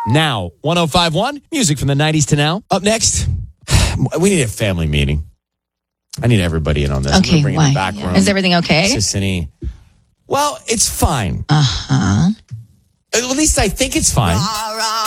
Now, 105.1, music from the 90s to now. Up next, we need a family meeting. I need everybody in on this. Okay, bring why? In the back room. Is everything okay? Sissany. Well, it's fine. Uh-huh. At least I think it's fine.